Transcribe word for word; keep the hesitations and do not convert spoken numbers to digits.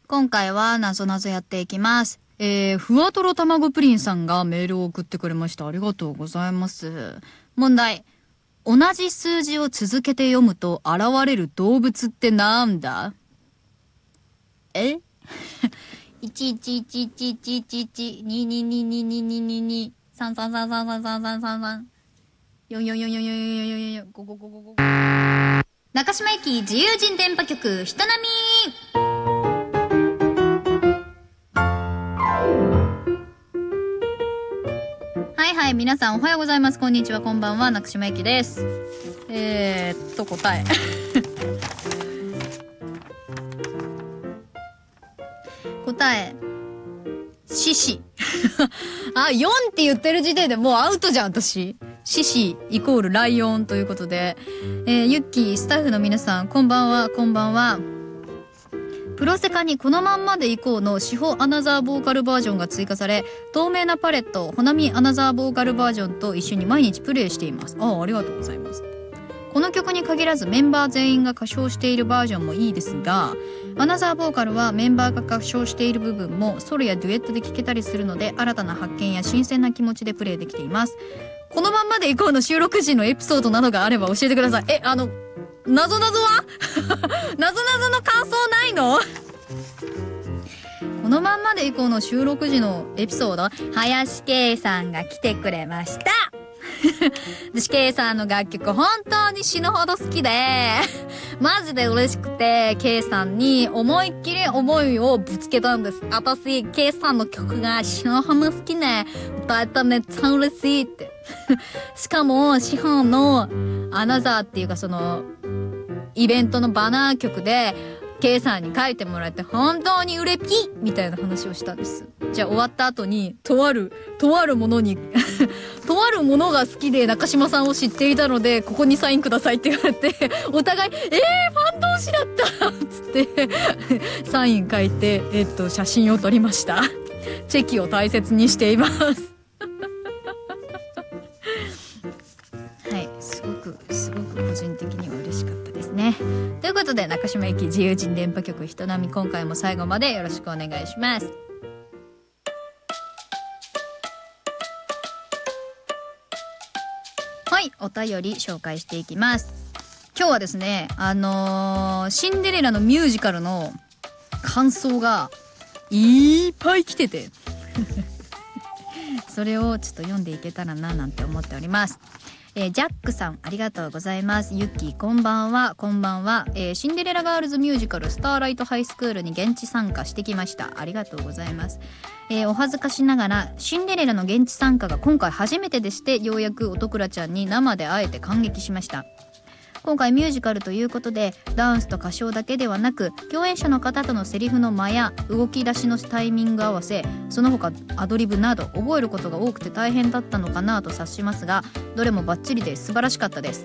今回はなぞなぞやっていきます。えー、ふわとろたまごプリンさんがメールを送ってくれました。ありがとうございます。問題。同じ数字を続けて読むと現れる動物ってなんだ？えいちいちいちいちいちいちいちににににににににさんさんさんさんさんさんさんさんさんよんよんよんよんよんよんよんよんよんごごごごご中島駅自由人電波局人並み。はいはい、皆さんおはようございます。こんにちは、こんばんは。中島駅です。えーっと答え答え獅子あ、よんって言ってる時点でもうアウトじゃん。私獅子イコールライオンということで、えー、ユッキースタッフの皆さんこんばんは。こんばんは。プロセカにこのまんまで以降の志保アナザーボーカルバージョンが追加され、透明なパレットほなみアナザーボーカルバージョンと一緒に毎日プレイしています。ああ、ありがとうございます。この曲に限らずメンバー全員が歌唱しているバージョンもいいですが、アナザーボーカルはメンバーが歌唱している部分もソロやデュエットで聴けたりするので、新たな発見や新鮮な気持ちでプレイできています。このまんまで以降の収録時のエピソードなどがあれば教えてください。え、あのなぞなぞはなぞなぞの感想ないの？このまんまで以降の収録時のエピソード、林圭さんが来てくれました私圭さんの楽曲本当に死ぬほど好きでマジで嬉しくて、圭さんに思いっきり思いをぶつけたんです。私圭さんの曲が死ぬほど好きね、歌えためっちゃ嬉しいってしかも志保のアナザーっていうかそのイベントのバナー曲でK さんに書いてもらって本当にうれぴみたいな話をしたんです。じゃあ終わった後にとあるとあるものにとあるものが好きで中島さんを知っていたのでここにサインくださいって言われて、お互いえーファン同士だったっつってサイン書いて、えっと写真を撮りました。チェキを大切にしていますはい、すごくすごく個人的には嬉しかったですね。ということで中島駅自由人電波局人並み、今回も最後までよろしくお願いします。はい、お便り紹介していきます。今日はですね、あのー、シンデレラのミュージカルの感想がいっぱい来ててそれをちょっと読んでいけたらななんて思っております。えー、ジャックさんありがとうございます。ユッキーこんばんは。こんばんは、えー、シンデレラガールズミュージカルスターライトハイスクールに現地参加してきました。ありがとうございます。えー、お恥ずかしながらシンデレラの現地参加が今回初めてでして、ようやく音倉ちゃんに生で会えて感激しました。今回ミュージカルということでダンスと歌唱だけではなく、共演者の方とのセリフの間や動き出しのタイミング合わせ、その他アドリブなど覚えることが多くて大変だったのかなと察しますが、どれもバッチリで素晴らしかったです。